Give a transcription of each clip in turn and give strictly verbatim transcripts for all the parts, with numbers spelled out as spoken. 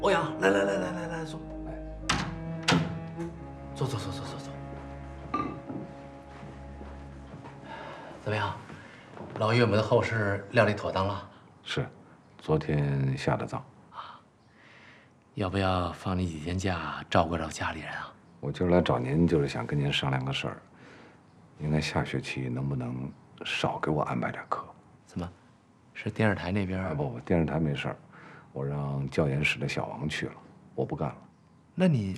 欧阳，来来来来来来，坐，坐坐坐坐坐坐。怎么样，老岳母的后事料理妥当了？ 是，昨天下的葬。 啊，要不要放你几天假，照顾照顾家里人啊？ 我今儿来找您，就是想跟您商量个事儿。您看下学期能不能少给我安排点课？ 怎么？是电视台那边？ 啊不不，电视台没事儿，我让教研室的小王去了，我不干了。 那你，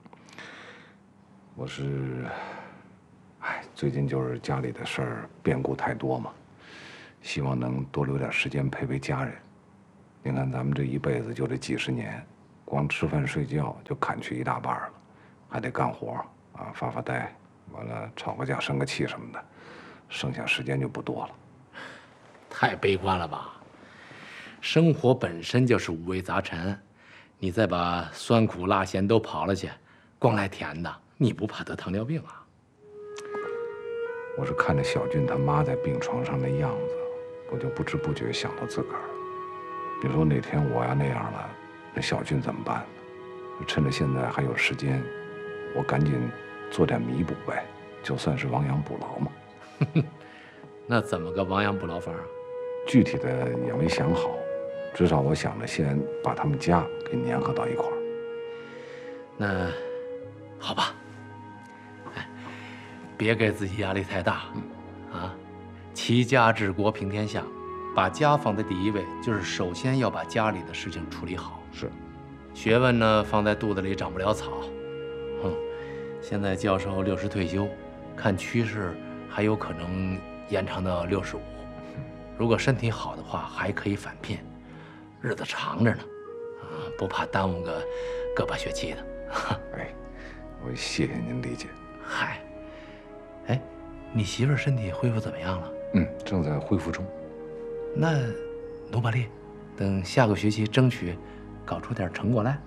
我是，哎，最近就是家里的事儿变故太多嘛，希望能多留点时间陪陪家人。您看咱们这一辈子就这几十年，光吃饭睡觉就砍去一大半了，还得干活啊，发发呆，完了吵个架生个气什么的，剩下时间就不多了。 太悲观了吧？生活本身就是五味杂陈，你再把酸苦辣咸都刨了去，光来甜的，你不怕得糖尿病啊？ 我是看着小俊他妈在病床上那样子，我就不知不觉想到自个儿。你说哪天我要那样了，那小俊怎么办呢？趁着现在还有时间，我赶紧做点弥补呗，就算是亡羊补牢嘛。 那怎么个亡羊补牢法啊？ 具体的也没想好，至少我想着先把他们家给粘合到一块儿。 那好吧，哎，别给自己压力太大，啊，齐家治国平天下，把家放在第一位，就是首先要把家里的事情处理好。 是， 学问呢放在肚子里长不了草。哼，现在教授六十退休，看趋势还有可能延长到六十五。如果身体好的话，还可以返聘，日子长着呢，啊，不怕耽误个个把学期的。 哎，我谢谢您理解。 嗨，哎，你媳妇儿身体恢复怎么样了？ 嗯，正在恢复中。 那努把力，等下个学期争取搞出点成果来。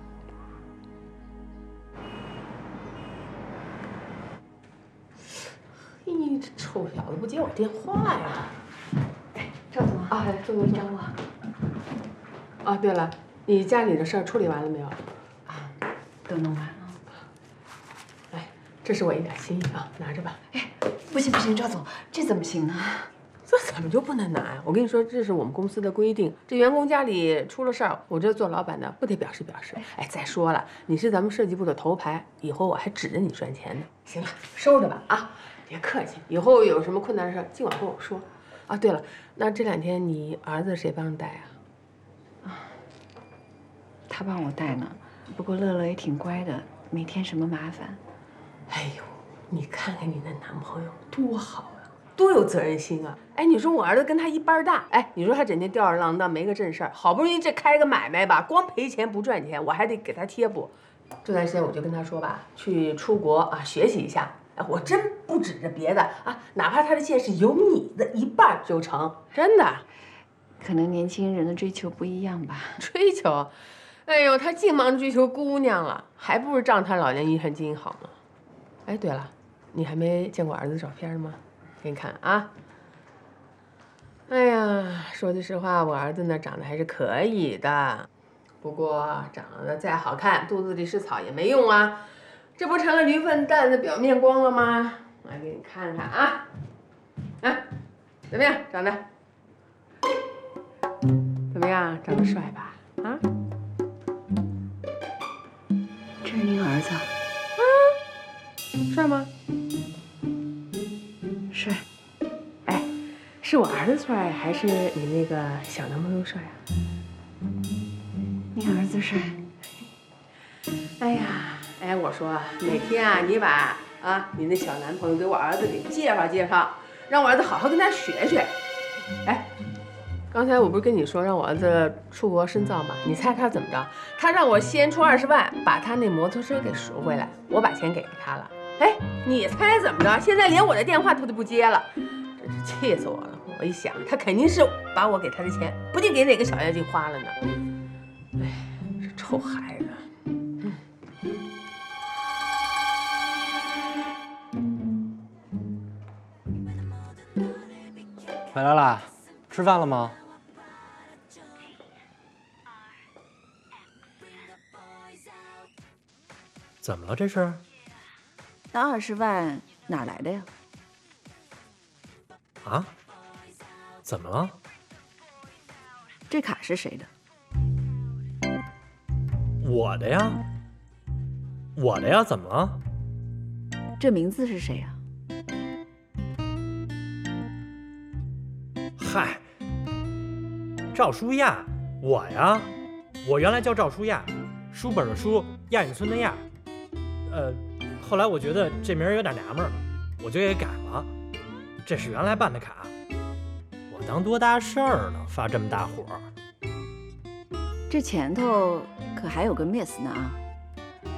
嘿，这臭小子不接我电话呀！ 赵总啊，周总你找我。 啊，对了，你家里的事儿处理完了没有？ 啊，都弄完了。 哎，这是我一点心意啊，拿着吧。 哎，不行不行，赵总，这怎么行呢？ 这怎么就不能拿呀？我跟你说，这是我们公司的规定。这员工家里出了事儿，我这做老板的不得表示表示。哎，再说了，你是咱们设计部的头牌，以后我还指着你赚钱呢。行了，收着吧啊，别客气。以后有什么困难的事儿，尽管跟我说。啊，对了，那这两天你儿子谁帮你带啊？ 啊，他帮我带呢。不过乐乐也挺乖的，没添什么麻烦。 哎呦，你看看你那男朋友多好啊，多有责任心啊！哎，你说我儿子跟他一般大，哎，你说他整天吊儿郎当，没个正事儿，好不容易这开个买卖吧，光赔钱不赚钱，我还得给他贴补。这段时间我就跟他说吧，去出国啊学习一下。哎，我真不指着别的啊，哪怕他的见识有你的一半就成，真的。 可能年轻人的追求不一样吧。 追求，哎呦，他净忙着追求姑娘了，还不如仗他老年遗传基因好呢。哎，对了，你还没见过儿子照片吗？给你看啊。哎呀，说句实话，我儿子呢长得还是可以的，不过长得再好看，肚子里是草也没用啊。这不成了驴粪蛋的表面光了吗？我来给你看看啊，啊，怎么样？长得怎么样？长得帅吧？啊？ 这是您儿子？ 啊，帅吗？ 帅。 哎，是我儿子帅，还是你那个小男朋友帅啊？ 您儿子帅。 哎呀。哎，我说哪天啊，你把啊你那小男朋友给我儿子给介绍介绍，让我儿子好好跟他学学。哎，刚才我不是跟你说让我儿子出国深造吗？你猜他怎么着？他让我先出二十万，把他那摩托车给赎回来，我把钱给他了。哎，你猜怎么着？现在连我的电话他都不接了，真是气死我了！我一想，他肯定是把我给他的钱，不定给哪个小妖精花了呢。哎，这臭孩子！ 回来啦，吃饭了吗？ 怎么了这是？ 那二十万哪来的呀？ 啊？怎么了？ 这卡是谁的？ 我的呀。我的呀？怎么了？ 这名字是谁呀？ 嗨，赵书亚，我呀，我原来叫赵书亚，书本的书，亚运村的亚。呃，后来我觉得这名儿有点娘们儿，我就给改了。这是原来办的卡，我当多大事儿呢？发这么大火。 这前头可还有个 miss 呢啊！